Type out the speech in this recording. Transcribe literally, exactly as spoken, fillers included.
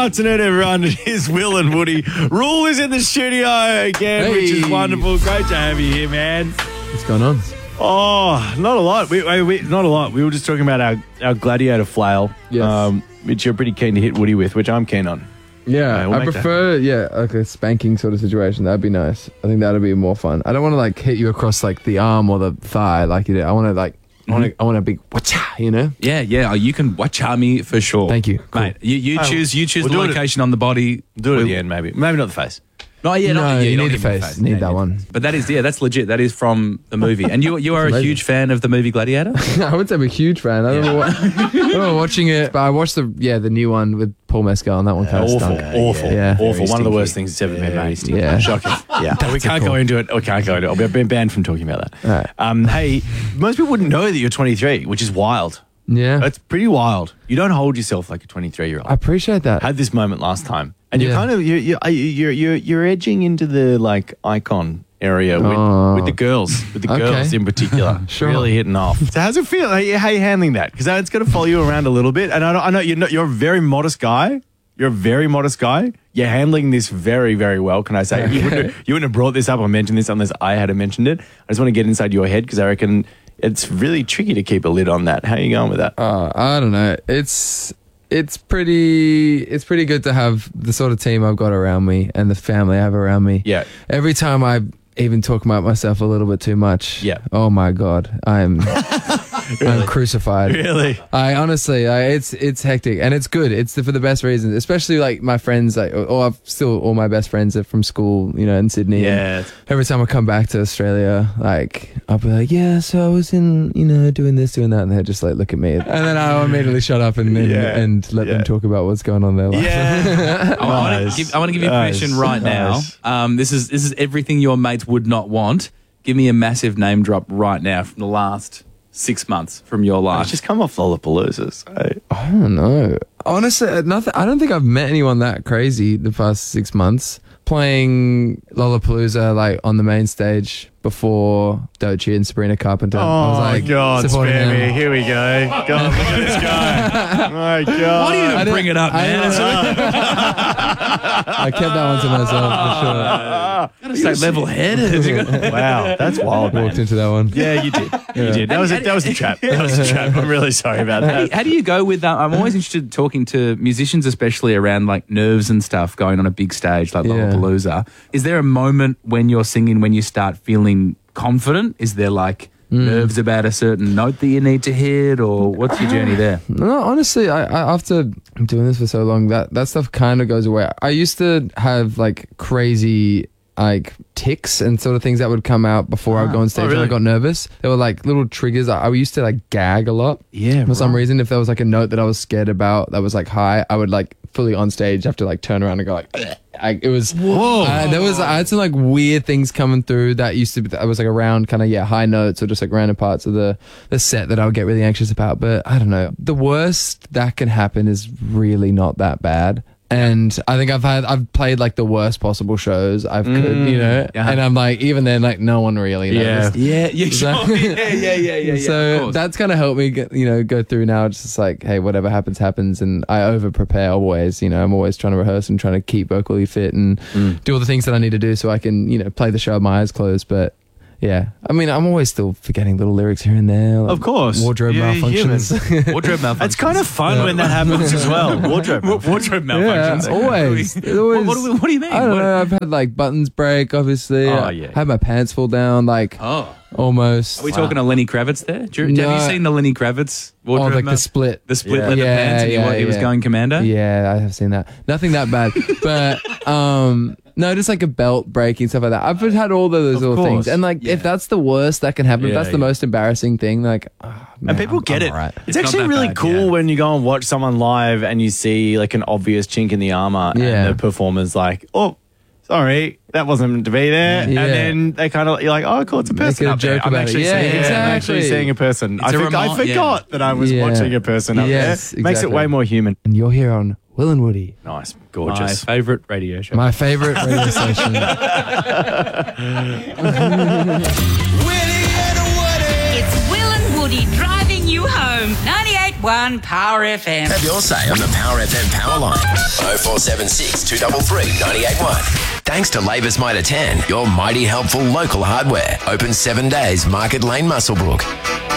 afternoon, everyone. It is Will and Woody. Rule is in the studio again, Hey. which is wonderful. Great to have you here, man. What's going on? Oh, not a lot. We, we, we not a lot. We were just talking about our, our gladiator flail, Yes. um, which you're pretty keen to hit Woody with, which I'm keen on. Yeah, Yeah, we'll I make prefer, yeah, like a spanking sort of situation. That'd be nice. I think that'd be more fun. I don't want to like hit you across like the arm or the thigh like you did. I want to like, I want to, I want a big whatcha, you know? Yeah, yeah. Oh, you can watch me for sure. Thank you. Cool. mate. You, you Oh, choose. You choose we'll the do it- location on the body. Do it at the end, maybe. Maybe not the face. No, yeah, No, not, yeah, you not need the even face. Need Yeah, that yeah. one. But that is, yeah, that's legit. That is from the movie. And you, you are a amazing. huge fan of the movie Gladiator. I would say I'm a huge fan. I don't know what, I don't know watching it, but I watched the yeah the new one with Paul Mescal, and that one kind of Awful, stunk. awful, Yeah. awful. Very One of the worst stinky. things that's ever been Very made. stinky. Yeah. Shocking. Yeah, we can't cool. go into it. We can't go into it. I've been banned from talking about that. All right. Um, hey, most people wouldn't know that you're twenty-three, which is wild. Yeah, That's pretty wild. You don't hold yourself like a twenty-three-year-old. I appreciate that. Had this moment last time, and you're Yeah. kind of you're you're you're you're, you're edging into the like icon area with, Oh. with the girls, with the Okay. girls in particular. Sure. Really hitting off. So how's it feel? How you, how you handling that? Because it's going to follow you around a little bit. And I know, I know you're not, you're a very modest guy. You're a very modest guy. You're handling this very, very well, can I say? You, wouldn't have, you wouldn't have brought this up or mentioned this unless I had mentioned it. I just want to get inside your head because I reckon it's really tricky to keep a lid on that. How are you going with that? Uh, I don't know. It's it's pretty it's pretty good to have the sort of team I've got around me and the family I have around me. Yeah. Every time I even talk about myself a little bit too much. Yeah. Oh my God, I'm I'm crucified. Really? I honestly, I, it's it's hectic and it's good. It's the, for the best reasons. Especially like my friends, like, or I've still all my best friends are from school, you know, in Sydney. Yeah. And every time I come back to Australia, like I'll be like, yeah, so I was in, you know, doing this, doing that, and they just like look at me, and then I'll immediately shut up and and, Yeah. and let Yeah. them talk about what's going on in their life. Yeah. I want Nice. to give, I want to give you Nice. permission right Nice. now. Um, this is this is everything your mates would not want. Give me a massive name drop right now from the last six months from your It's life. just come off Lollapaloozas. Right? I don't know. Honestly, uh, nothing. I don't think I've met anyone that crazy the past six months. Playing Lollapalooza like on the main stage before Doechii and Sabrina Carpenter. I was like, Oh, God, supporting spare them. me. Here we go. God, look at this guy. My God. Why do you I even bring it up, I man? It's I kept that one to myself for gotta stay level-headed. Wow, that's wild, sure. man. Walked into that one. Yeah, you did. You did. That was a, that was a trap. That was a trap. I'm really sorry about How do, you, that. how do you go with that? I'm always interested in talking to musicians, especially around like nerves and stuff going on a big stage like Yeah. Lollapalooza. Is there a moment when you're singing when you start feeling confident? Is there like Mm. nerves about a certain note that you need to hit, or what's your journey there? No, honestly, I, I after doing this for so long, that that stuff kind of goes away. I used to have like crazy like tics and sort of things that would come out before I would go on stage Oh, really? when I got nervous. There were like little triggers. I, I used to like gag a lot. Yeah, For some right. reason, if there was like a note that I was scared about that was like high, I would like fully on stage have to like turn around and go like, "Ugh." I, it was, Whoa. uh, there was, I had some like weird things coming through that used to be, I was like around kind of, yeah, high notes or just like random parts of the, the set that I would get really anxious about. But I don't know. The worst that can happen is really not that bad. And I think I've had, I've played like the worst possible shows I've could, you know, yeah. and I'm like, even then, like no one really knows. Yeah. Yeah, yeah, So- sure. yeah, yeah, yeah, yeah, yeah. of So course. that's kind of helped me, get, you know, go through now. It's just like, hey, whatever happens, happens, and I over prepare always. You know, I'm always trying to rehearse and trying to keep vocally fit and do all the things that I need to do so I can, you know, play the show with my eyes closed. But yeah, I mean, I'm always still forgetting little lyrics here and there. Like Of course. wardrobe You're malfunctions. wardrobe malfunctions. It's kind of fun when that happens as well. Wardrobe. Wa- wardrobe Yeah, malfunctions. always. It What, always- what, do we, what do you mean? I don't What- know. I've had like buttons break, obviously. Oh, I yeah. had my pants fall down, like Oh, almost. are we talking to Lenny Kravitz there? Do you, Have No. you seen the Lenny Kravitz Oh, wardrobe? like mal- the split. the split Yeah. leather Yeah, pants, and he, yeah, wa- he was yeah. going commando. Yeah, I have seen that. Nothing that bad, but um, no, just like a belt breaking, stuff like that. I've had all those Of little course. things, and like Yeah. if that's the worst that can happen, if Yeah, that's the yeah. most embarrassing thing, like, oh, man, And people I'm- get I'm it. alright. It's, It's not actually that really bad, cool yeah. when you go and watch someone live and you see like an obvious chink in the armor Yeah. and the performer's like, oh, sorry, that wasn't meant to be there. Yeah. And then they kind of, you're like, oh, cool, it's a Make person a up there. joke I'm about it. actually, Yeah, seeing, I'm actually exactly. seeing a person. I, It's a think I remo- forgot yeah. that I was Yeah. watching a person up Yes, there. Makes it exactly. way more human. And you're here on Will and Woody, Nice. My Gorgeous. favourite radio show. my favorite radio station. It's Will and Woody driving you home. ninety-eight one Power F M. Have your say on the Power F M power line. oh four seven six, two three three, nine eight one. Thanks to Labour's Mitre ten, your mighty helpful local hardware. Open seven days, Market Lane, Muswellbrook.